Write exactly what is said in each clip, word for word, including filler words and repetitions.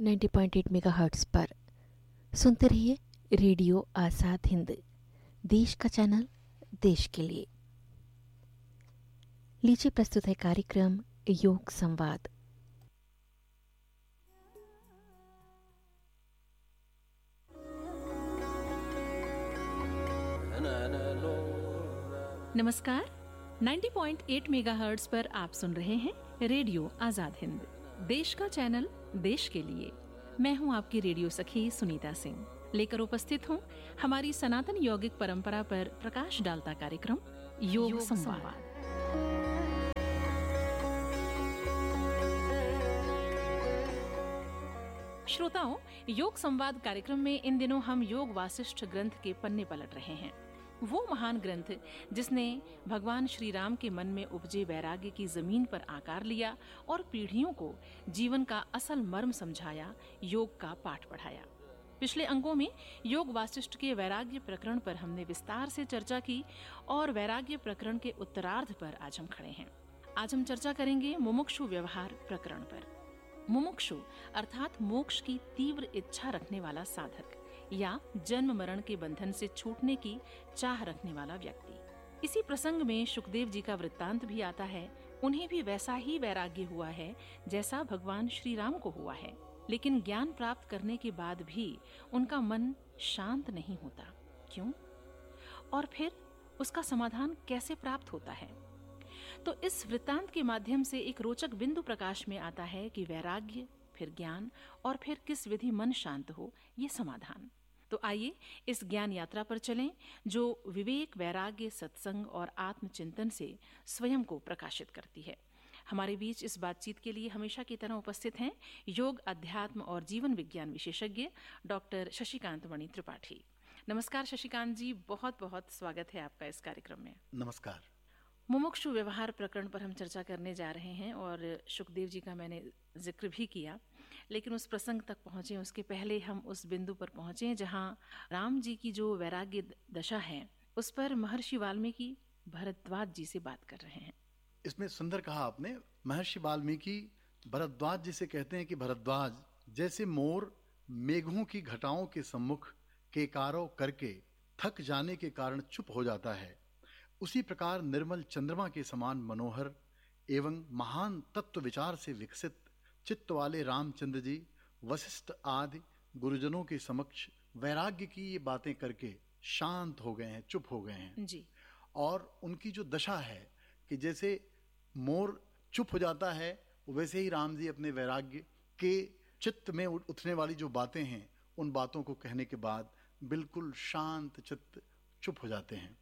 नब्बे पॉइंट आठ मेगाहर्ट्ज़ पर सुनते रहिए रेडियो आज़ाद हिंद, देश का चैनल देश के लिए। लीजिए प्रस्तुत है कार्यक्रम योग संवाद। नमस्कार, नब्बे पॉइंट आठ मेगाहर्ट्ज़ पर आप सुन रहे हैं रेडियो आज़ाद हिंद, देश का चैनल देश के लिए। मैं हूं आपकी रेडियो सखी सुनीता सिंह, लेकर उपस्थित हूं हमारी सनातन यौगिक परंपरा पर प्रकाश डालता कार्यक्रम योग, योग संवाद। श्रोताओं, योग संवाद कार्यक्रम में इन दिनों हम योग वासिष्ठ ग्रंथ के पन्ने पलट रहे हैं। वो महान ग्रंथ जिसने भगवान श्री राम के मन में उपजे वैराग्य की जमीन पर आकार लिया और पीढ़ियों को जीवन का असल मर्म समझाया, योग का पाठ पढ़ाया। पिछले अंकों में योग वासिष्ठ के वैराग्य प्रकरण पर हमने विस्तार से चर्चा की और वैराग्य प्रकरण के उत्तरार्ध पर आज हम खड़े हैं। आज हम चर्चा करेंगे मुमुक्षु व्यवहार प्रकरण पर। मुमुक्षु अर्थात मोक्ष की तीव्र इच्छा रखने वाला साधक या जन्म मरण के बंधन से छूटने की चाह रखने वाला व्यक्ति। इसी प्रसंग में सुखदेव जी का वृत्तांत भी आता है। उन्हें भी वैसा ही वैराग्य हुआ है जैसा भगवान श्री राम को हुआ है, लेकिन ज्ञान प्राप्त करने के बाद भी उनका मन शांत नहीं होता। क्यों? और फिर उसका समाधान कैसे प्राप्त होता है? तो इस वृत्तांत के माध्यम से एक रोचक बिंदु प्रकाश में आता है कि वैराग्य, फिर ज्ञान और फिर किस विधि मन शांत हो, ये समाधान। तो आइए इस ज्ञान यात्रा पर चलें जो विवेक, वैराग्य, सत्संग और आत्मचिंतन से स्वयं को प्रकाशित करती है। हमारे बीच इस बातचीत के लिए हमेशा की तरह उपस्थित हैं योग, अध्यात्म और जीवन विज्ञान विशेषज्ञ डॉक्टर शशिकांत मणि त्रिपाठी। नमस्कार शशिकांत जी, बहुत बहुत स्वागत है आपका इस कार्यक्रम में। नमस्कार। मुमुक्षु व्यवहार प्रकरण पर हम चर्चा करने जा रहे हैं और सुखदेव जी का मैंने जिक्र भी किया, लेकिन उस प्रसंग तक पहुंचे उसके पहले हम उस बिंदु पर पहुंचे जहां राम जी की जो वैराग्य दशा है उस पर महर्षि वाल्मीकि भरद्वाज जी से बात कर रहे हैं। इसमें सुंदर कहा आपने। महर्षि वाल्मीकि भरद्वाज जी से कहते हैं कि भरद्वाज, जैसे मोर मेघों की घटाओं के सम्मुख केकारों करके थक जाने के कारण चुप हो जाता है, उसी प्रकार निर्मल चंद्रमा के समान मनोहर एवं महान तत्व विचार से विकसित चित्त वाले रामचंद्र जी वशिष्ठ आदि गुरुजनों के समक्ष वैराग्य की ये बातें करके शांत हो गए हैं, चुप हो गए हैं जी। और उनकी जो दशा है कि जैसे मोर चुप हो जाता है, वैसे ही राम जी अपने वैराग्य के चित्त में उठने वाली जो बातें हैं उन बातों को कहने के बाद बिल्कुल शांत चित्त चुप हो जाते हैं।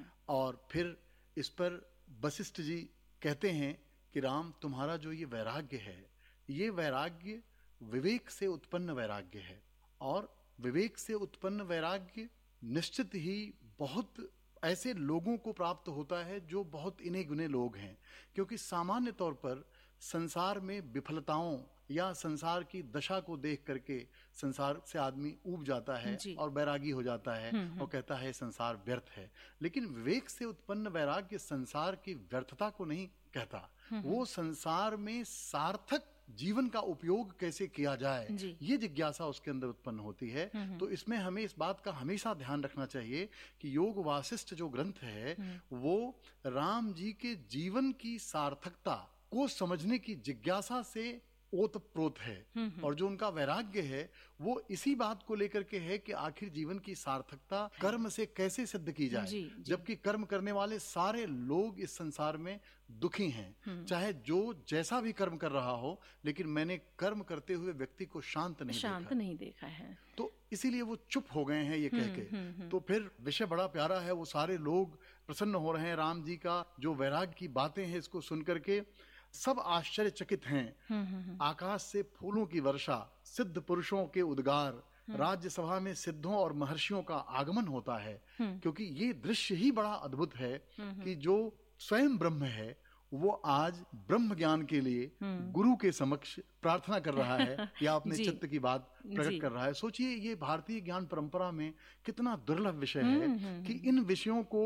और फिर इस पर वशिष्ठ जी कहते हैं कि राम, तुम्हारा जो ये वैराग्य है, ये वैराग्य विवेक से उत्पन्न वैराग्य है और विवेक से उत्पन्न वैराग्य निश्चित ही बहुत ऐसे लोगों को प्राप्त होता है जो बहुत इने गुने लोग हैं, क्योंकि सामान्य तौर पर संसार में विफलताओं या संसार की दशा को देख करके संसार से आदमी ऊब जाता है और वैरागी हो जाता है और कहता है संसार व्यर्थ है। लेकिन विवेक से उत्पन्न वैराग्य संसार की व्यर्थता को नहीं कहता, वो संसार में सार्थक जीवन का उपयोग कैसे किया जाए, ये जिज्ञासा उसके अंदर उत्पन्न होती है। तो इसमें हमें इस बात का हमेशा ध्यान रखना चाहिए कि योग वासिष्ठ जो ग्रंथ है वो राम जी के जीवन की सार्थकता को समझने की जिज्ञासा से ओतप्रोत है और जो उनका वैराग्य है वो इसी बात को लेकर के है कि आखिर जीवन की सार्थकता कर्म से कैसे सिद्ध की जाए, जबकि कर्म करने वाले सारे लोग इस संसार में दुखी हैं, चाहे जो जैसा भी कर्म कर रहा हो, लेकिन मैंने कर्म करते हुए व्यक्ति को शांत नहीं शांत देखा। नहीं देखा है। तो इसीलिए वो चुप हो गए हैं ये कह के। तो फिर विषय बड़ा प्यारा है, वो सारे लोग प्रसन्न हो रहे हैं राम जी का जो वैराग्य की बातें हैं इसको सुन करके सब आश्चर्यचकित हैं। आकाश से फूलों की वर्षा, सिद्ध पुरुषों के उद्गार, राज्यसभा में सिद्धों और महर्षियों का आगमन होता है, क्योंकि ये दृश्य ही बड़ा अद्भुत है कि जो स्वयं ब्रह्म है वो आज ब्रह्म ज्ञान के लिए गुरु के समक्ष प्रार्थना कर रहा है या अपने चित्त की बात प्रकट कर रहा है। सोचिए ये भारतीय ज्ञान परंपरा में कितना दुर्लभ विषय है कि इन विषयों को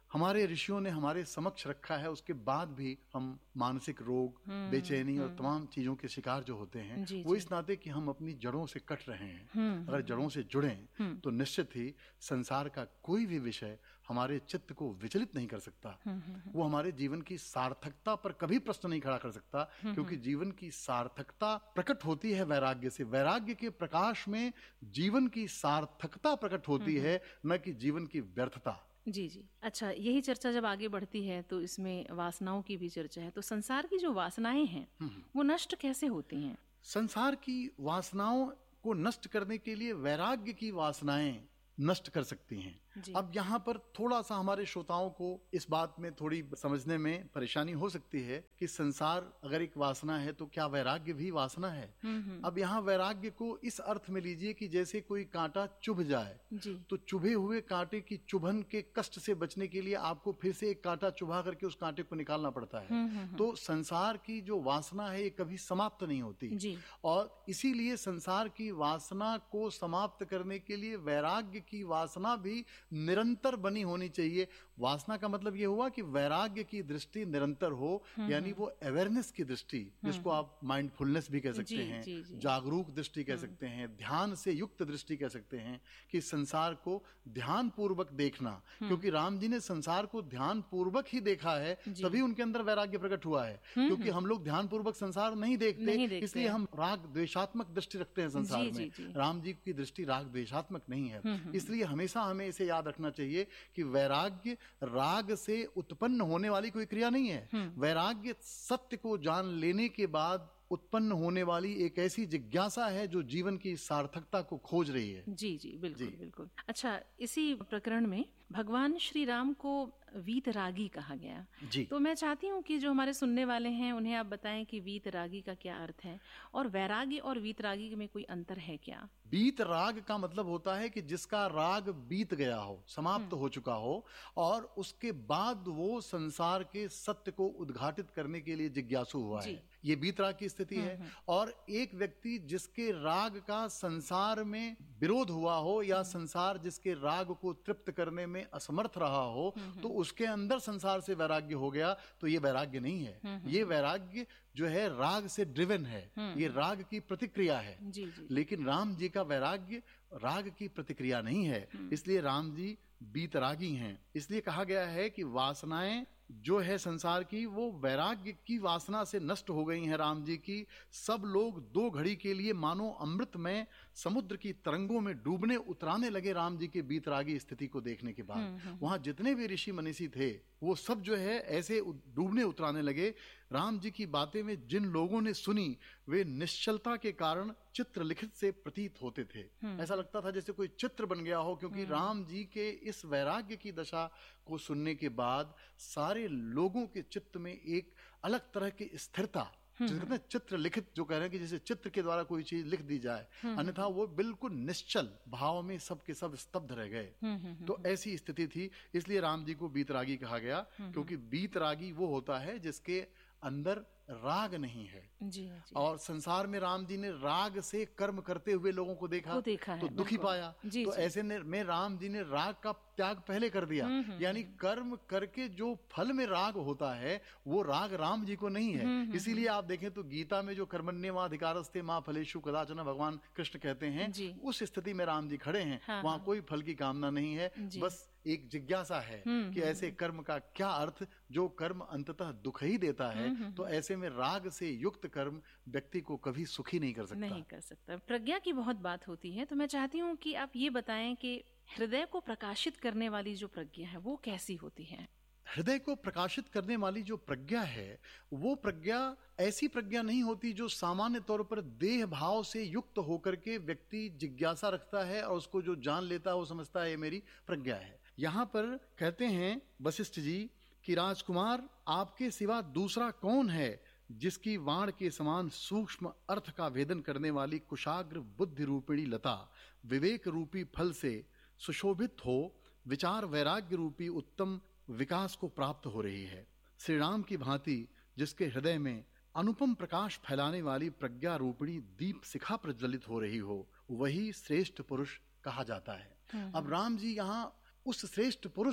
हमारे ऋषियों ने हमारे समक्ष रखा है, उसके बाद भी हम मानसिक रोग, बेचैनी और तमाम चीजों के शिकार जो होते हैं जी, वो जी। इस नाते कि हम अपनी जड़ों से कट रहे हैं। अगर जड़ों से जुड़ें तो निश्चित ही संसार का कोई भी विषय हमारे चित्त को विचलित नहीं कर सकता। वो हमारे जीवन की सार्थकता पर कभी प्रश्न नहीं खड़ा कर सकता, क्योंकि जीवन की सार्थकता प्रकट होती है वैराग्य से। वैराग्य के प्रकाश में जीवन की सार्थकता प्रकट होती है, न कि जीवन की व्यर्थता। जी जी। अच्छा, यही चर्चा जब आगे बढ़ती है तो इसमें वासनाओं की भी चर्चा है। तो संसार की जो वासनाएं हैं वो नष्ट कैसे होती हैं? संसार की वासनाओं को नष्ट करने के लिए वैराग्य की वासनाएं नष्ट कर सकती हैं। अब यहाँ पर थोड़ा सा हमारे श्रोताओं को इस बात में थोड़ी समझने में परेशानी हो सकती है कि संसार अगर एक वासना है तो क्या वैराग्य भी वासना है? अब यहाँ वैराग्य को इस अर्थ में लीजिए कि जैसे कोई कांटा चुभ जाए जी। तो चुभे हुए कांटे की चुभन के कष्ट से बचने के लिए आपको फिर से एक कांटा चुभा करके उस कांटे को निकालना पड़ता है। तो संसार की जो वासना है ये कभी समाप्त नहीं होती जी। और इसीलिए संसार की वासना को समाप्त करने के लिए वैराग्य की वासना भी निरंतर बनी होनी चाहिए। वासना का मतलब ये हुआ कि वैराग्य की दृष्टि निरंतर हो, यानी वो अवेयरनेस की दृष्टि, जिसको आप माइंडफुलनेस भी कह सकते जी, हैं, जी, जी। जागरूक दृष्टि कह सकते हैं, ध्यान से युक्त दृष्टि कह सकते हैं, कि संसार को ध्यान पूर्वक देखना। क्योंकि राम जी ने संसार को ध्यान पूर्वक ही देखा है, तभी उनके अंदर वैराग्य प्रकट हुआ है। क्योंकि हम लोग ध्यान पूर्वक संसार नहीं देखते, नहीं देखते। इसलिए हम राग द्वेषात्मक दृष्टि रखते हैं संसार जी, में। जी, जी। राम जी की दृष्टि राग द्वेषात्मक नहीं है। इसलिए हमेशा हमें इसे याद रखना चाहिए कि वैराग्य राग से उत्पन्न होने वाली कोई क्रिया नहीं है। वैराग्य सत्य को जान लेने के बाद उत्पन्न होने वाली एक ऐसी जिज्ञासा है जो जीवन की सार्थकता को खोज रही है। जी जी, बिल्कुल बिल्कुल। अच्छा, इसी प्रकरण में भगवान श्री राम को वीतरागी कहा गया। जी। तो मैं चाहती हूँ कि जो हमारे सुनने वाले हैं उन्हें आप बताएं कि वीतरागी का क्या अर्थ है और वैरागी और वीतरागी में कोई अंतर है क्या? बीत राग का मतलब होता है कि जिसका राग बीत गया हो, समाप्त हो चुका हो, और उसके बाद वो संसार के सत्य को उद्घाटित करने के लिए जिज्ञासु हुआ है। ये बीत राग की स्थिति है। और एक व्यक्ति जिसके राग का संसार में विरोध हुआ हो या संसार जिसके राग को तृप्त करने में असमर्थ रहा हो, तो उसके अंदर संसार से वैराग्य हो गया, तो ये वैराग्य नहीं है। ये वैराग्य जो है राग से ड्रिवन है, ये राग की प्रतिक्रिया है। जी, जी। लेकिन राम जी का वैराग्य राग की प्रतिक्रिया नहीं है, इसलिए राम जी बीतरागी हैं। इसलिए कहा गया है कि वासनाएं जो है संसार की वो वैराग्य की वासना से नष्ट हो गई हैं राम जी की। सब लोग दो घड़ी के लिए मानो अमृत में समुद्र की तरंगों में डूबने उतराने लगे राम जी के बीतरागी स्थिति को देखने के बाद। वहां जितने भी ऋषि मनीषी थे वो सब जो है ऐसे डूबने उतराने लगे। राम जी की बातें में जिन लोगों ने सुनी वे निश्चलता के कारण चित्र लिखित से प्रतीत होते थे। ऐसा लगता था जैसे कोई चित्र बन गया हो, क्योंकि राम जी के इस वैराग्य की दशा को सुनने के बाद सारे लोगों के चित्त में एक अलग तरह की स्थिरता, जिसे कहते हैं चित्र लिखित, जो कह रहे हैं कि जैसे चित्र के द्वारा कोई चीज लिख दी जाए, अन्यथा वो बिल्कुल निश्चल भाव में सब के सब स्तब्ध रह गए। तो ऐसी स्थिति थी, इसलिए राम जी को बीतरागी कहा गया। क्योंकि बीतरागी वो होता है जिसके अंदर राग नहीं है। जी, जी। और संसार में राम जी ने राग से कर्म करते हुए लोगों को देखा, को देखा है, तो दुखी पाया। जी, तो जी। ऐसे में राम जी ने राग का त्याग पहले कर दिया। यानी कर्म करके जो फल में राग होता है वो राग राम जी को नहीं है। इसीलिए आप देखें तो गीता में जो कर्मण्येवाधिकारस्ते मां फलेषु कदाचन भगवान कृष्ण कहते हैं, उस स्थिति में राम जी खड़े हैं। हाँ, वहां हाँ। कोई फल की कामना नहीं है, बस एक जिज्ञासा है कि ऐसे कर्म का क्या अर्थ, जो कर्म अंततः दुख ही देता है। तो ऐसे में राग से युक्त कर्म व्यक्ति को कभी सुखी नहीं कर सकता। नहीं कर सकता। प्रज्ञा की बहुत बात होती है, तो मैं चाहती हूँ कि आप ये बताएं कि हृदय को प्रकाशित करने वाली जो प्रज्ञा है वो कैसी होती है? हृदय को प्रकाशित करने वाली जो प्रज्ञा है वो प्रज्ञा ऐसी प्रज्ञा नहीं होती जो सामान्य तौर पर देह भाव से युक्त होकर के व्यक्ति जिज्ञासा रखता है और उसको जो जान लेता है वो समझता है ये मेरी प्रज्ञा है। यहाँ पर कहते हैं वशिष्ठ जी कि राजकुमार, आपके सिवा दूसरा कौन है जिसकी वाण के समान सूक्ष्म अर्थ का वेदन करने वाली कुशाग्र बुद्धि रूपिणी लता विवेक रूपी फल से सुशोभित हो विचार वैराग्य रूपी उत्तम विकास को प्राप्त हो रही है। श्री राम की भांति जिसके हृदय में अनुपम प्रकाश फैलाने वाली प्रज्ञा रूपिणी दीप शिखा प्रज्वलित हो रही हो, वही श्रेष्ठ पुरुष कहा जाता है। अब राम जी यहाँ उस श्रेष्ठ पुरुष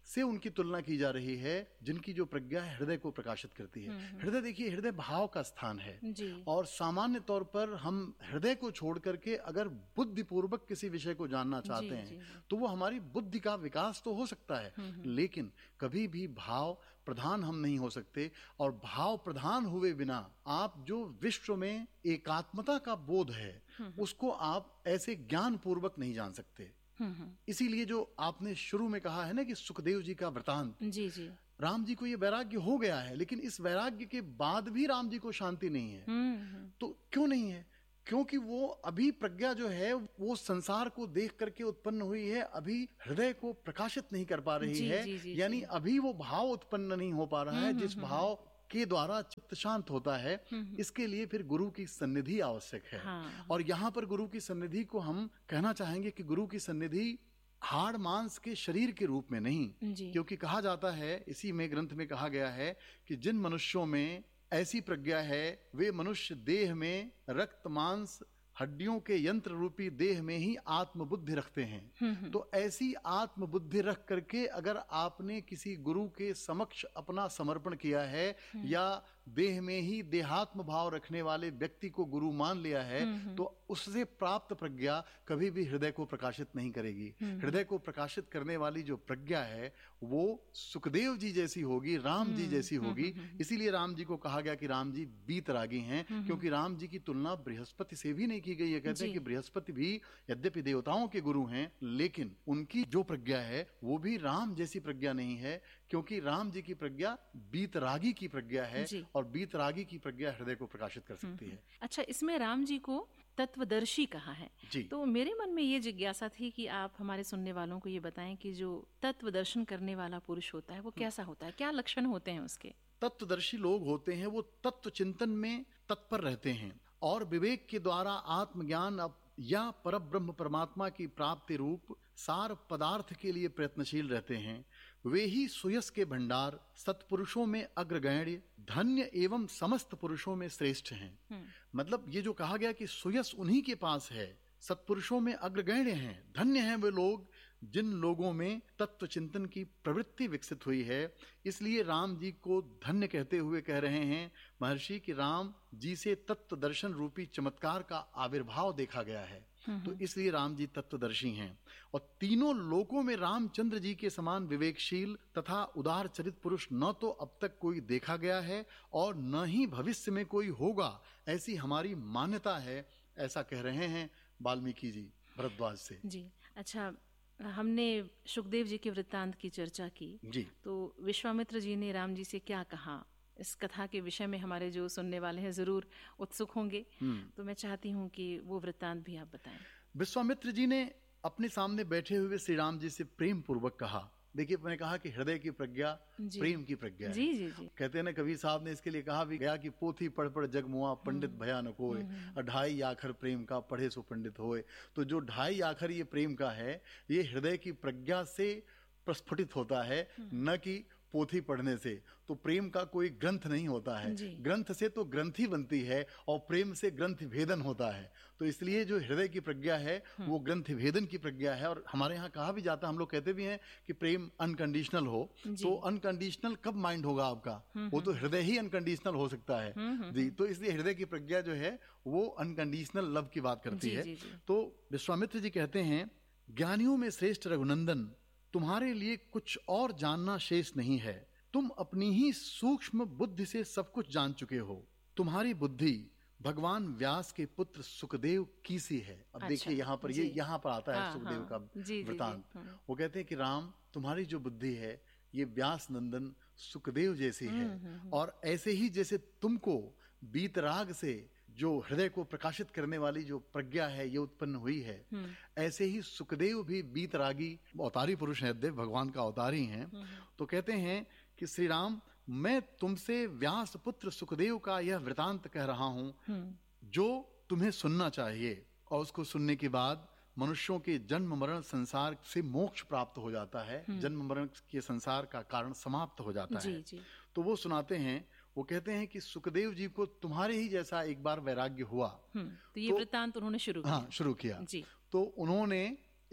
से उनकी तुलना की जा रही है जिनकी जो प्रज्ञा है हृदय को प्रकाशित करती है। हृदय देखिए, हृदय भाव का स्थान है जी। और सामान्य तौर पर हम हृदय को छोड़ करके अगर बुद्धिपूर्वक किसी विषय को जानना चाहते जी, हैं जी। तो वो हमारी बुद्धि का विकास तो हो सकता है, लेकिन कभी भी भाव प्रधान हम नहीं हो सकते। और भाव प्रधान हुए बिना आप जो विश्व में एकात्मता का बोध है उसको आप ऐसे ज्ञान पूर्वक नहीं जान सकते। इसीलिए जो आपने शुरू में कहा है ना कि सुखदेव जी का वृतांत, जी जी राम जी को ये वैराग्य हो गया है, लेकिन इस वैराग्य के बाद भी राम जी को शांति नहीं है। तो क्यों नहीं है? क्योंकि वो अभी प्रज्ञा जो है वो संसार को देख करके उत्पन्न हुई है, अभी हृदय को प्रकाशित नहीं कर पा रही जी, है। जी, जी, यानी अभी वो भाव उत्पन्न नहीं हो पा रहा है जिस भाव के द्वारा चित्त शांत होता है। इसके लिए फिर गुरु की सन्निधि आवश्यक है। हाँ। और यहाँ पर गुरु की सन्निधि को हम कहना चाहेंगे कि गुरु की सन्निधि हाड़ मांस के शरीर के रूप में नहीं, जी। क्योंकि कहा जाता है, इसी में ग्रंथ में कहा गया है कि जिन मनुष्यों में ऐसी प्रज्ञा है वे मनुष्य देह में रक्त मांस हड्डियों के यंत्र रूपी देह में ही आत्मबुद्धि रखते हैं। तो ऐसी आत्मबुद्धि रख करके अगर आपने किसी गुरु के समक्ष अपना समर्पण किया है या देह में ही देहात्म भाव रखने वाले व्यक्ति को गुरु मान लिया है, तो उससे प्राप्त प्रज्ञा कभी भी हृदय को प्रकाशित नहीं करेगी। हृदय को प्रकाशित करने वाली जो प्रज्ञा है वो सुखदेव जी जैसी होगी, राम जी जैसी होगी। इसीलिए राम जी को कहा गया कि राम जी बीतरागी हैं, क्योंकि राम जी की तुलना बृहस्पति से भी नहीं की गई है। कहते हैं कि बृहस्पति भी यद्यपि देवताओं के गुरु हैं, लेकिन उनकी जो प्रज्ञा है वो भी राम जैसी प्रज्ञा नहीं है, क्योंकि राम जी की प्रज्ञा बीतरागी की प्रज्ञा है और बीतरागी की प्रज्ञा हृदय को प्रकाशित कर सकती है। अच्छा, इसमें राम जी को तत्वदर्शी कहा है। तो मेरे मन में ये जिज्ञासा थी कि आप हमारे सुनने वालों को ये बताएं कि जो तत्व दर्शन करने वाला पुरुष होता है वो कैसा होता है, क्या लक्षण होते हैं उसके? तत्वदर्शी लोग होते हैं वो तत्व चिंतन में तत्पर रहते हैं और विवेक के द्वारा आत्मज्ञान या परब्रह्म परमात्मा की प्राप्ति रूप सार पदार्थ के लिए प्रयत्नशील रहते हैं। वे ही सुयस के भंडार, सत्पुरुषों में अग्रगण्य, धन्य एवं समस्त पुरुषों में श्रेष्ठ हैं। मतलब ये जो कहा गया कि सुयस उन्हीं के पास है, सत्पुरुषों में अग्रगण्य हैं, धन्य हैं वे लोग जिन लोगों में तत्व चिंतन की प्रवृत्ति विकसित हुई है। इसलिए राम जी को धन्य कहते हुए कह रहे हैं महर्षि कि राम जी से तत्व दर्शन रूपी चमत्कार का आविर्भाव देखा गया है, तो इसलिए राम जी तत्वदर्शी हैं। और तीनों लोकों में रामचंद्र जी के समान विवेकशील तथा उदार चरित पुरुष न तो अब तक कोई देखा गया है और न ही भविष्य में कोई होगा, ऐसी हमारी मान्यता है। ऐसा कह रहे हैं वाल्मीकि जी भरद्वाज से। जी अच्छा, हमने सुखदेव जी के वृत्तांत की चर्चा की जी। तो विश्वामित्र जी ने राम जी से क्या कहा, इस कथा के विषय में हमारे जो सुनने वाले हैं जरूर उत्सुक होंगे, तो मैं चाहती हूँ कि वो वृत्तांत भी आप बताएं। विश्वामित्र जी ने अपने सामने बैठे हुए श्री राम जी से प्रेम पूर्वक कहा। देखिए, मैंने कहा कि हृदय की प्रज्ञा प्रेम की प्रज्ञा है। जी जी जी। कहते हैं ना, कबीर साहब ने इसके लिए कहा भी गया कि पोथी पढ़ पढ़ जग मुआ, पंडित भया न कोय, ढाई आखर प्रेम का पढ़े सो पंडित होए। तो जो ढाई आखर ये प्रेम का है, ये हृदय की प्रज्ञा से प्रस्फुटित होता है, न कि पोथी पढ़ने से। तो प्रेम का कोई ग्रंथ नहीं होता है, ग्रंथ से तो ग्रंथि बनती है और प्रेम से ग्रंथ भेदन होता है। तो इसलिए जो हृदय की प्रज्ञा है वो ग्रंथ भेदन की प्रज्ञा है। और हमारे यहाँ कहा भी जाता है, हम लोग कहते भी हैं कि प्रेम अनकंडीशनल हो, तो अनकंडीशनल कब माइंड होगा आपका? वो तो हृदय ही अनकंडीशनल हो सकता है जी। तो इसलिए हृदय की प्रज्ञा जो है वो अनकंडीशनल लव की बात करती है। तो विश्वामित्र जी कहते हैं, ज्ञानियों में श्रेष्ठ रघुनंदन, तुम्हारे लिए कुछ और जानना शेष नहीं है। तुम अपनी ही सूक्ष्म बुद्धि से सब कुछ जान चुके हो। तुम्हारी बुद्धि भगवान व्यास के पुत्र सुखदेव की सी है। अब अच्छा, देखिए यहाँ पर ये यहाँ पर आता है हाँ, सुखदेव हाँ, का वृतांत। वो कहते हैं कि राम, तुम्हारी जो बुद्धि है ये व्यास नंदन सुखदेव जैसी है, और ऐसे ही जैसे तुमको बीतराग से जो हृदय को प्रकाशित करने वाली जो प्रज्ञा है ये उत्पन्न हुई है, ऐसे ही सुखदेव भी बीतरागी अवतारी पुरुष हैं, देव भगवान का अवतारी हैं। तो कहते हैं कि श्री राम, मैं तुमसे व्यास पुत्र सुखदेव का यह वृतांत कह रहा हूं जो तुम्हें सुनना चाहिए, और उसको सुनने के बाद मनुष्यों के जन्म मरण संसार से मोक्ष प्राप्त हो जाता है, जन्म मरण के संसार का कारण समाप्त हो जाता जी, है जी। तो वो सुनाते हैं, वो कहते हैं कि सुखदेव जी को तुम्हारे ही जैसा एक बार वैराग्य हुआ। तो ये वृत्तांत उन्होंने शुरू किया। हाँ, शुरू किया जी। तो उन्होंने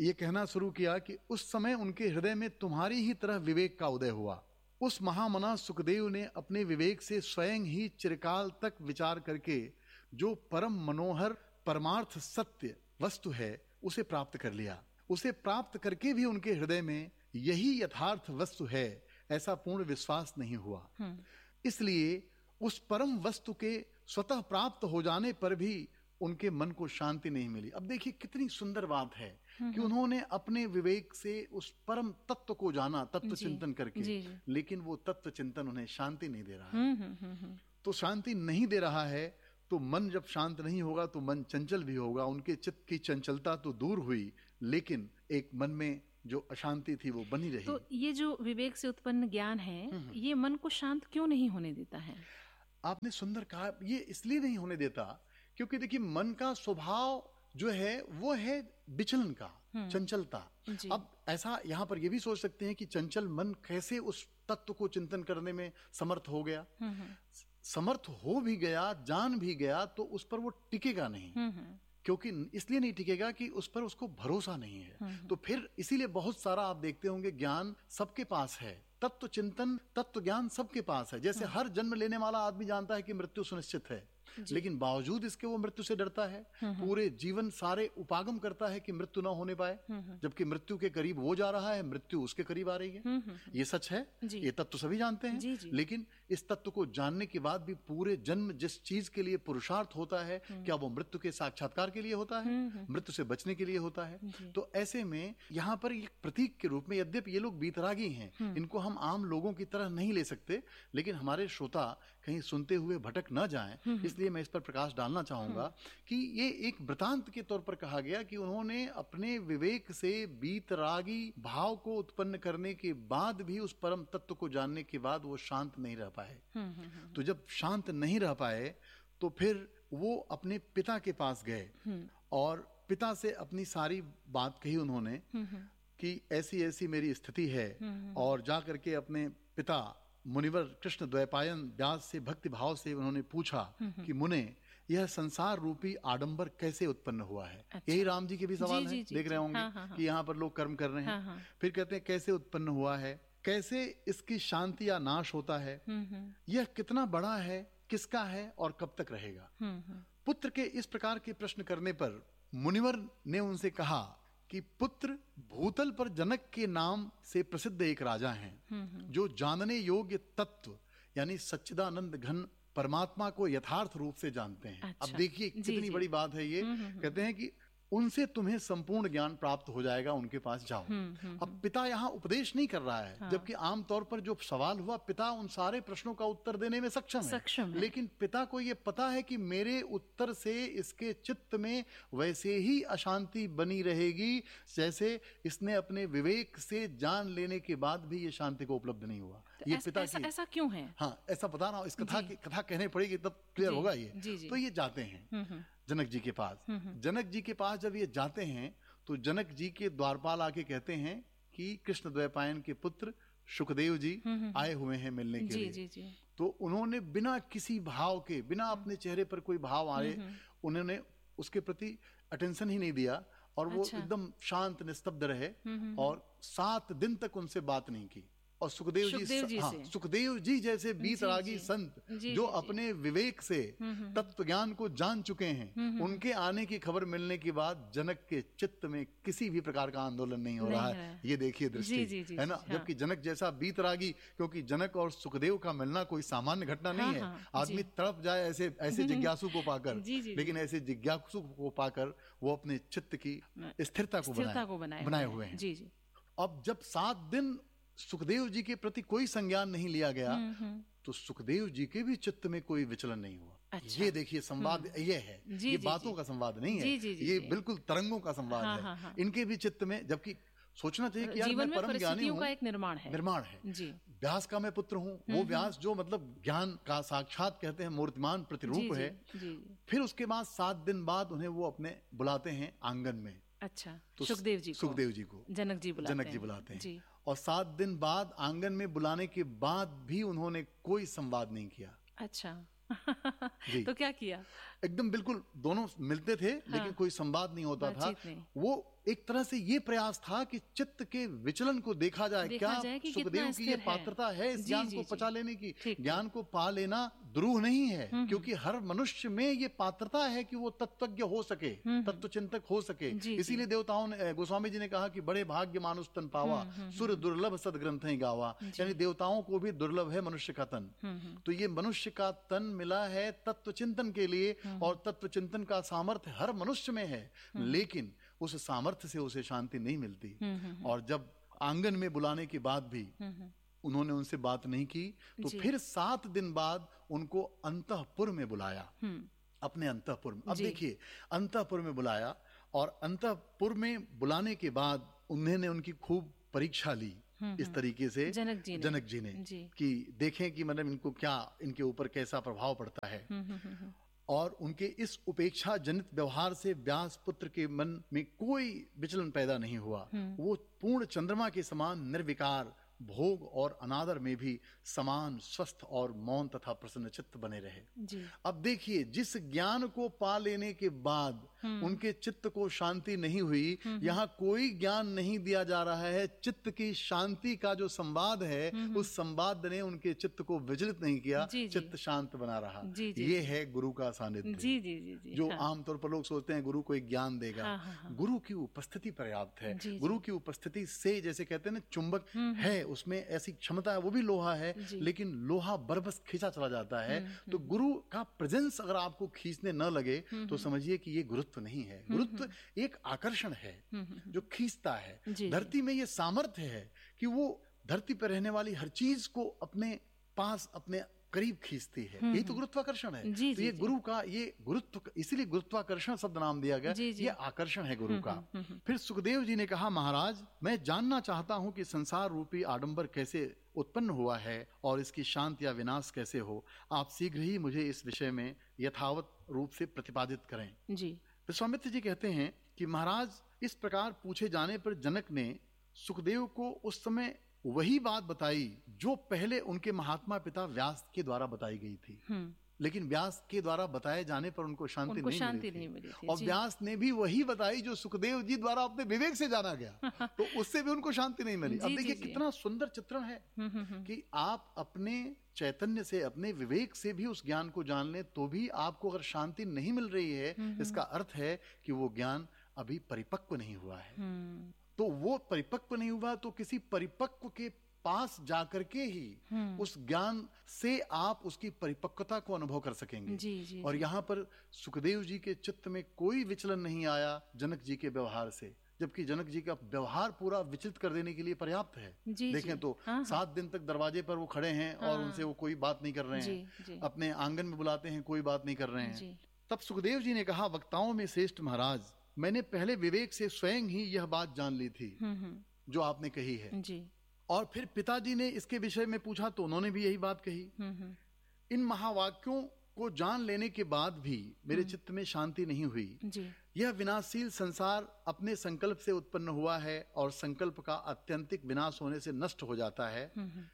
ये कहना शुरू किया कि उस समय उनके हृदय में तुम्हारी ही तरह विवेक का उदय हुआ। उस महामना सुखदेव ने अपने विवेक से स्वयं ही चिरकाल तक विचार करके जो परम मनोहर परमार्थ सत्य वस्तु है उसे प्राप्त कर लिया। उसे प्राप्त करके भी उनके हृदय में यही यथार्थ वस्तु है ऐसा पूर्ण विश्वास नहीं हुआ। इसलिए उस परम वस्तु के स्वतः प्राप्त हो जाने पर भी उनके मन को शांति नहीं मिली। अब देखिए कितनी सुंदर बात है कि उन्होंने अपने विवेक से उस परम तत्व को जाना, तत्व चिंतन करके, जी, जी। लेकिन वो तत्व चिंतन उन्हें शांति नहीं दे रहा है। तो शांति नहीं दे रहा है तो मन जब शांत नहीं होगा तो मन चंचल भी होगा। उनके चित्त की चंचलता तो दूर हुई, लेकिन एक मन में जो अशांति थी वो बनी रही। तो ये जो विवेक से उत्पन्न ज्ञान है, ये मन को शांत क्यों नहीं होने देता है? आपने सुंदर कहा, ये इसलिए नहीं होने देता क्योंकि देखिए मन का स्वभाव जो है वो है विचलन का, चंचलता। अब ऐसा यहाँ पर ये भी सोच सकते हैं कि चंचल मन कैसे उस तत्व को चिंतन करने में समर्थ हो गया। समर्थ हो भी गया, जान भी गया, तो उस पर वो टिकेगा नहीं। क्योंकि इसलिए नहीं टिकेगा कि उस पर उसको भरोसा नहीं है। तो फिर इसीलिए बहुत सारा आप देखते होंगे ज्ञान सबके पास है, तत्व चिंतन, तत्व ज्ञान सबके पास है। जैसे हर जन्म लेने वाला आदमी जानता है कि मृत्यु सुनिश्चित है, लेकिन बावजूद इसके वो मृत्यु से डरता है। पूरे जीवन सारे उपागम करता है कि मृत्यु ना होने पाए, जबकि मृत्यु के करीब वो जा रहा है, मृत्यु उसके करीब आ रही है। ये सच है, ये तत्व सभी जानते हैं। जी, जी। लेकिन इस तत्व को जानने के बाद भी पूरे जन्म जिस चीज के लिए पुरुषार्थ होता है, क्या वो मृत्यु के साक्षात्कार के लिए होता है, मृत्यु से बचने के लिए होता है? तो ऐसे में यहाँ पर एक प्रतीक के रूप में, यद्यपि ये लोग बीतरागी हैं, इनको हम आम लोगों की तरह नहीं ले सकते, लेकिन हमारे श्रोता कहीं सुनते हुए भटक न जाएं, इसलिए मैं इस पर प्रकाश डालना चाहूंगा कि ये एक वृतांत के तौर पर कहा गया कि उन्होंने अपने विवेक से बीतरागी भाव को उत्पन्न करने के बाद भी उस परम तत्व को जानने के बाद वो शांत नहीं रह पाए। तो जब शांत नहीं रह पाए तो फिर वो अपने पिता के पास गए और पिता से अपनी सारी बात कही उन्होंने कि ऐसी ऐसी मेरी स्थिति है, और जा करके अपने पिता मुनिवर कृष्ण द्वैपायन व्यास से भक्ति भाव से उन्होंने पूछा कि मुने, यह संसार रूपी आडंबर कैसे उत्पन्न हुआ है? अच्छा। यही राम जी के भी सवाल है, देख रहे होंगे। हाँ, हाँ, हाँ। कि यहाँ पर लोग कर्म कर रहे हैं। हाँ, हाँ। फिर कहते हैं कैसे उत्पन्न हुआ है, कैसे इसकी शांति या नाश होता है, यह कितना बड़ा है, किसका है और कब तक रहेगा? पुत्र के इस प्रकार के प्रश्न करने पर मुनिवर ने उनसे कहा कि पुत्र, भूतल पर जनक के नाम से प्रसिद्ध एक राजा हैं जो जानने योग्य तत्व यानी सच्चिदानंद घन परमात्मा को यथार्थ रूप से जानते हैं। अच्छा। अब देखिए कितनी बड़ी बात है ये। कहते हैं कि उनसे तुम्हें संपूर्ण ज्ञान प्राप्त हो जाएगा, उनके पास जाओ। अब पिता यहाँ उपदेश नहीं कर रहा है। हाँ। जबकि आमतौर पर जो सवाल हुआ, पिता उन सारे प्रश्नों का उत्तर देने में सक्षम है, सक्षम है। लेकिन पिता को ये पता है कि मेरे उत्तर से इसके चित्त में वैसे ही अशांति बनी रहेगी जैसे इसने अपने विवेक से जान लेने के बाद भी ये शांति को उपलब्ध नहीं हुआ। तो ये ऐस, पिता ऐसा, की ऐसा क्यों है? हाँ, ऐसा बता रहा हूँ। इस कथा की कथा कहने पड़ेगी तब क्लियर होगा ये। जी, जी। तो ये जाते हैं जनक जी के पास। जनक जी के पास जब ये जाते हैं तो जनक जी के द्वारपाल आके कहते हैं कि कृष्ण द्वैपायन के पुत्र सुखदेव जी आए हुए हैं मिलने के लिए। जी, जी। तो उन्होंने बिना किसी भाव के, बिना अपने चेहरे पर कोई भाव आए, उन्होंने उसके प्रति अटेंशन ही नहीं दिया और वो एकदम शांत निस्तब्ध रहे और सात दिन तक उनसे बात नहीं की। और सुखदेव जी, सुखदेव जी, हाँ, सुखदेव जी जैसे बीतरागी संत जी, जो जी, अपने विवेक से तत्व ज्ञान को जान चुके हैं, उनके आने की खबर मिलने के बाद जनक के चित्त में किसी भी प्रकार का आंदोलन नहीं हो रहा है। ये देखिए दृष्टि है ना। जबकि जनक जैसा बीतरागी, क्योंकि जनक और सुखदेव का मिलना कोई सामान्य घटना नहीं है। आदमी तड़प जाए ऐसे ऐसे जिज्ञासु को पाकर, लेकिन ऐसे जिज्ञासु को पाकर वो अपने चित्त की स्थिरता को बनाए हुए हैं। अब जब सात दिन सुखदेव जी के प्रति कोई संज्ञान नहीं लिया गया तो सुखदेव जी के भी चित्त में कोई विचलन नहीं हुआ। अच्छा। ये देखिए संवाद ये है, जी, ये जी, बातों जी, का संवाद नहीं है, जी, जी, जी, ये जी, बिल्कुल तरंगों का संवाद हाँ, है। हाँ, हाँ। इनके भी चित्त में, जबकि सोचना चाहिए कि यार मैं परम ज्ञानी हूँ, एक निर्माण है, निर्माण है। व्यास का मैं पुत्र हूँ, वो व्यास जो मतलब ज्ञान का साक्षात कहते हैं, मूर्तिमान प्रतिरूप है। फिर उसके बाद सात दिन बाद उन्हें वो अपने बुलाते हैं आंगन में। अच्छा, तो सुखदेव जी सुखदेव जी को जनक जी बुलाते जनक जी बुलाते हैं। और सात दिन बाद आंगन में बुलाने के बाद भी उन्होंने कोई संवाद नहीं किया। अच्छा। तो क्या किया? एकदम बिल्कुल दोनों मिलते थे, हाँ। लेकिन कोई संवाद नहीं होता था। बातचीत नहीं। वो एक तरह से ये प्रयास था कि चित्त के विचलन को देखा जाए, देखा क्या जाए कि सुखदेव कितना की ये स्थिर है। पात्रता है इस जी, ज्ञान जी, को जी। पचा लेने की। ठीक, ज्ञान को पा लेना द्रोह नहीं है, हम्म, क्योंकि हर मनुष्य में ये पात्रता है कि वो तत्वज्ञ हो सके, हम्म, तत्व चिंतक हो सके। जी, इसीलिए देवताओं ने, गोस्वामी जी ने कहा कि बड़े भाग्य मानुष तन पावा, सुर दुर्लभ सदग्रंथ ही गावा। यानी देवताओं को भी दुर्लभ है मनुष्य का तन। तो ये मनुष्य का तन मिला है तत्व चिंतन के लिए, और तत्व चिंतन का सामर्थ्य हर मनुष्य में है, लेकिन उस सामर्थ्य से उसे शांति नहीं मिलती। और जब आंगन में बुलाने के बाद भी उन्होंने उनसे बात नहीं की, तो फिर सात दिन बाद उनको अंतःपुर में बुलाया, अपने अंतःपुर में। अब देखिए, अंतःपुर में बुलाया, और अंतःपुर में बुलाने के बाद उन्होंने उनकी खूब परीक्षा ली इस तरीके से जनक जी ने, जनक जी ने जी। कि देखें कि मतलब इनको क्या, इनके ऊपर कैसा प्रभाव पड़ता है। और उनके इस उपेक्षा जनित व्यवहार से व्यास पुत्र के मन में कोई विचलन पैदा नहीं हुआ। वो पूर्ण चंद्रमा के समान निर्विकार, भोग और अनादर में भी समान स्वस्थ और मौन तथा प्रसन्न चित्त बने रहे। जी। अब देखिए, जिस ज्ञान को पा लेने के बाद उनके चित्त को शांति नहीं हुई, यहाँ कोई ज्ञान नहीं दिया जा रहा है। चित्त की शांति का जो संवाद है, उस संवाद ने उनके चित्त को विचलित नहीं किया, जी, जी। चित्त शांत बना रहा। जी, जी, ये है गुरु का सानिध्य। जी जी जी जी जो हाँ। आमतौर पर लोग सोचते हैं गुरु कोई ज्ञान देगा। हाँ, हाँ, हाँ। गुरु की उपस्थिति पर्याप्त है। जी, जी। गुरु की उपस्थिति से, जैसे कहते हैं ना, चुंबक है, उसमें ऐसी क्षमता है, वो भी लोहा है, जी। लेकिन लोहा बरबस खींचा चला जाता है। तो गुरु का प्रेजेंस अगर आपको खींचने न लगे, तो समझिए कि ये गुरुत्व नहीं है। गुरुत्व एक आकर्षण है जो खींचता है। जी, जी। धरती में ये सामर्थ्य है कि वो धरती पर रहने वाली हर चीज को अपने पास, अपने करीब खींचती है। यही तो गुरुत्वाकर्षण है। जी, तो जी, ये जी। गुरु का, ये गुरुत्व, इसीलिए गुरुत्वाकर्षण शब्द नाम दिया गया। जी, जी। ये आकर्षण है गुरु का। फिर सुखदेव जी ने कहा, महाराज, मैं जानना चाहता हूं कि संसार रूपी आडंबर कैसे उत्पन्न हुआ है और इसकी शांति या विनाश कैसे हो। आप शीघ्र ही मुझे इस विषय में यथावत रूप से प्रतिपादित करें। जी। विश्वामित्र जी कहते हैं कि महाराज, इस प्रकार पूछे जाने पर जनक ने सुखदेव को उस समय वही बात बताई जो पहले उनके महात्मा पिता व्यास के द्वारा बताई गई थी। लेकिन व्यास के द्वारा बताए जाने पर उनको शांति उनको नहीं शांति मिली थी। नहीं मिली थी, और जी। व्यास ने भी वही बताई जो सुखदेव जी द्वारा अपने विवेक से जाना गया, तो उससे भी उनको शांति नहीं मिली। जी, अब जी, देखिए जी। कितना सुंदर चित्रण है कि आप अपने चैतन्य से, अपने विवेक से भी उस ज्ञान को जान लें, तो भी आपको अगर शांति नहीं मिल रही है, इसका अर्थ है कि वो ज्ञान अभी परिपक्व नहीं हुआ है। तो वो परिपक्व नहीं हुआ, तो किसी परिपक्व के पास जाकर के ही उस ज्ञान से आप उसकी परिपक्वता को अनुभव कर सकेंगे। जी, जी, और जी। यहाँ पर सुखदेव जी के चित्त में कोई विचलन नहीं आया जनक जी के व्यवहार से, जबकि जनक जी का व्यवहार पूरा विचलित कर देने के लिए पर्याप्त है। जी, देखें जी। तो हाँ, हाँ। सात दिन तक दरवाजे पर वो खड़े हैं और हाँ। उनसे वो कोई बात नहीं कर रहे जी, हैं। जी। अपने आंगन में बुलाते हैं, कोई बात नहीं कर रहे हैं। जी। तब सुखदेव जी ने कहा, वक्ताओं में श्रेष्ठ महाराज, मैंने पहले विवेक से स्वयं ही यह बात जान ली थी जो आपने कही है। जी। और फिर पिताजी ने इसके विषय में पूछा तो उन्होंने भी यही बात कही। इन महावाक्यों को जान लेने के बाद भी मेरे चित्त में शांति नहीं हुई। जी। यह विनाशशील संसार अपने संकल्प से उत्पन्न हुआ है और संकल्प का अत्यंतिक विनाश होने से नष्ट हो जाता है।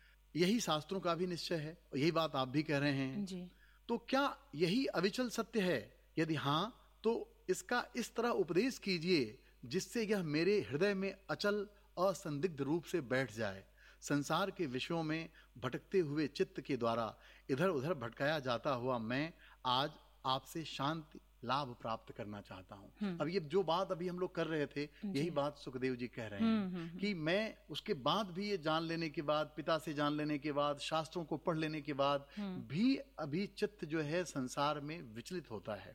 यही शास्त्रों का भी निश्चय है, और यही बात आप भी कह रहे हैं। जी। तो क्या यही अविचल सत्य है? यदि हाँ, तो इसका इस तरह उपदेश कीजिए जिससे यह मेरे हृदय में अचल असंदिग्ध रूप से बैठ जाए। संसार के विषयों में भटकते हुए चित्त के द्वारा इधर उधर भटकाया जाता हुआ मैं आज आपसे शांति लाभ प्राप्त करना चाहता हूँ। अब ये जो बात अभी हम लोग कर रहे थे, यही बात सुखदेव जी कह रहे हैं कि मैं उसके बाद भी, ये जान लेने के बाद, पिता से जान लेने के बाद, शास्त्रों को पढ़ लेने के बाद भी अभी चित्त जो है संसार में विचलित होता है।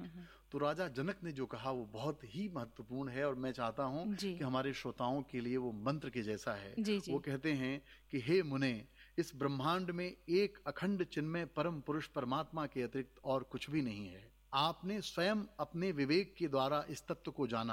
तो राजा जनक ने जो कहा वो बहुत ही महत्वपूर्ण है, और मैं चाहता हूँ कि हमारे श्रोताओं के लिए वो मंत्र के जैसा है। जी, जी। वो कहते हैं कि हे मुने, इस ब्रह्मांड में एक अखंड चिन्मय परम पुरुष परमात्मा के अतिरिक्त और कुछ भी नहीं है। आपने स्वयं अपने विवेक के द्वारा इस तत्व को जाना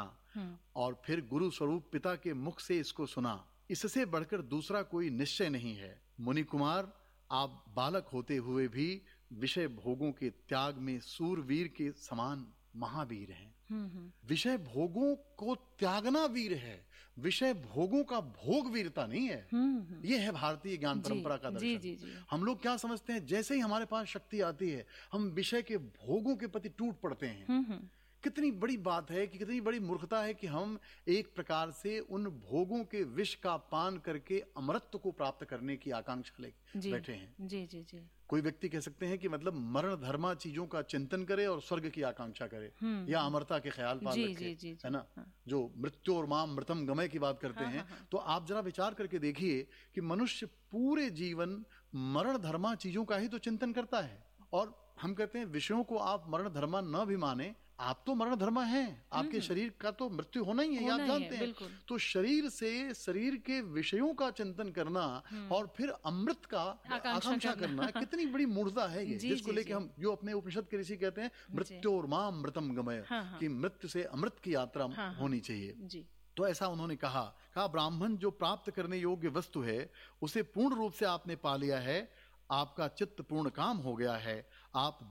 और फिर गुरु स्वरूप पिता के मुख से इसको सुना। इससे बढ़कर दूसरा कोई निश्चय नहीं है। मुनि कुमार, आप बालक होते हुए भी विषय भोगों के त्याग में सूरवीर के समान महावीर हैं। हम्म, हम्म, विषय भोगों को त्यागना वीर है, विषय भोगों का भोग वीरता नहीं है। हम्म, हम्म, ये है भारतीय ज्ञान जी, परंपरा का जी, दर्शन। जी, जी। हम लोग क्या समझते हैं, जैसे ही हमारे पास शक्ति आती है हम विषय के भोगों के प्रति टूट पड़ते हैं। हम्म, हम्म, कितनी बड़ी बात है कि कितनी बड़ी मूर्खता है कि हम एक प्रकार से उन भोगों के विष का पान करके अमरत्व को प्राप्त करने की आकांक्षा ले जी, बैठे हैं। जी, जी, जी। कोई व्यक्ति कह सकते हैं कि मतलब मरण धर्मा चीजों का चिंतन करे और स्वर्ग की आकांक्षा करे हम्म, या अमरता के ख्याल पाल जी, रखे, जी, जी, जी, है ना। हाँ। जो मृत्यु और माम मृतम गमय की बात करते हाँ, हैं, हाँ, हाँ। तो आप जरा विचार करके देखिए कि मनुष्य पूरे जीवन मरण धर्मा चीजों का ही तो चिंतन करता है। और हम कहते हैं विषयों को आप मरण धर्मा न भी माने, आप तो मरण धर्मा हैं, आपके शरीर का तो मृत्यु होना ही है, ये आप होना ही है, जानते हैं। बिल्कुल। तो शरीर से शरीर के विषयों का चिंतन करना और फिर अमृत का आकांक्षा करना कितनी बड़ी मूर्खता है ये, जी, जिसको जी, लेके जी। हम जो अपने उपनिषद के ऋषि कहते हैं मृत्यु और मां मृतम गमय, हाँ, हाँ। कि मृत्यु से अमृत की यात्रा हाँ, हाँ। होनी चाहिए। जी, तो ऐसा उन्होंने कहा कहा ब्राह्मण जो प्राप्त करने योग्य वस्तु है उसे पूर्ण रूप से आपने पा लिया है, आपका चित्त पूर्ण काम हो गया है, आप